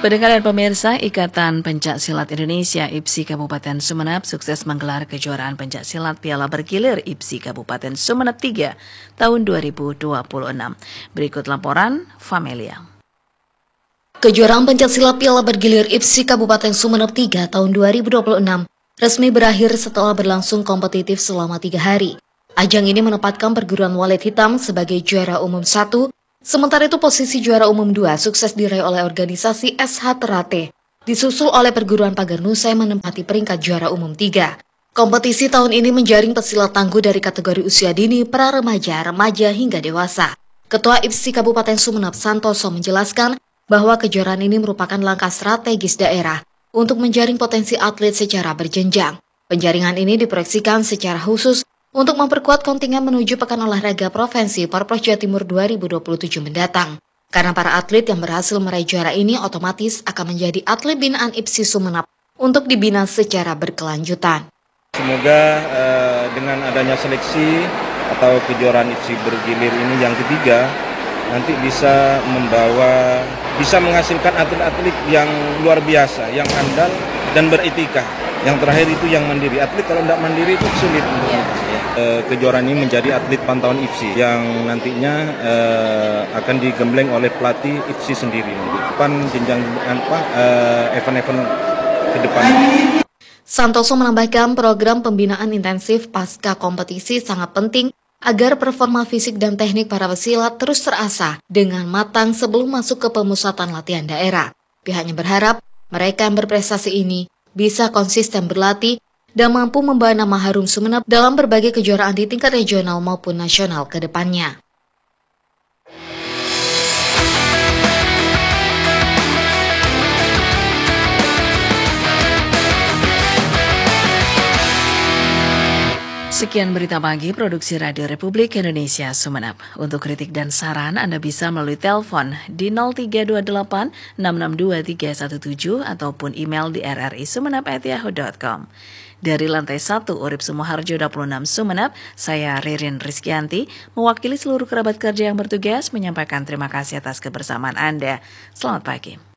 Pendengar dan pemirsa, Ikatan Pencaksilat Indonesia IPSI Kabupaten Sumeneb sukses menggelar kejuaraan pencaksilat Piala Bergilir IPSI Kabupaten Sumeneb 3 tahun 2026. Berikut laporan Famelia. Kejuaraan pencaksilat Piala Bergilir IPSI Kabupaten Sumeneb 3 tahun 2026 resmi berakhir setelah berlangsung kompetitif selama 3 hari. Ajang ini menempatkan perguruan Walet Hitam sebagai juara umum 1, sementara itu posisi juara umum 2 sukses diraih oleh organisasi SH Terate, disusul oleh perguruan Pagar Nusa yang menempati peringkat juara umum 3. Kompetisi tahun ini menjaring pesilat tangguh dari kategori usia dini, pra-remaja, remaja hingga dewasa. Ketua IPSI Kabupaten Sumeneb Santoso menjelaskan bahwa kejuaraan ini merupakan langkah strategis daerah untuk menjaring potensi atlet secara berjenjang. Penjaringan ini diproyeksikan secara khusus untuk memperkuat kontingen menuju Pekan Olahraga Provinsi Porpros Jawa Timur 2027 mendatang. Karena para atlet yang berhasil meraih juara ini otomatis akan menjadi atlet binaan IPSI Sumeneb untuk dibina secara berkelanjutan. Semoga dengan adanya seleksi atau kejuaraan IPSI Bergilir ini yang ketiga, nanti bisa menghasilkan atlet-atlet yang luar biasa, yang andal dan beretika. Yang terakhir itu yang mandiri. Atlet kalau tidak mandiri itu sulit. Kejuaraan ini menjadi atlet pantauan IPSI yang nantinya akan digembleng oleh pelatih IPSI sendiri. Depan jenjang event-event ke depan. Santoso menambahkan program pembinaan intensif pasca kompetisi sangat penting agar performa fisik dan teknik para pesilat terus terasah dengan matang sebelum masuk ke pemusatan latihan daerah. Pihaknya berharap mereka yang berprestasi ini bisa konsisten berlatih dan mampu membawa nama harum Sumeneb dalam berbagai kejuaraan di tingkat regional maupun nasional ke depannya. Sekian berita pagi produksi Radio Republik Indonesia Sumeneb. Untuk kritik dan saran Anda bisa melalui telepon di 0328 662 317 ataupun email di rrisumeneb@yahoo.com. Dari lantai 1 Urip Sumoharjo 26 Sumeneb, saya Ririn Rizkyanti mewakili seluruh kerabat kerja yang bertugas menyampaikan terima kasih atas kebersamaan Anda. Selamat pagi.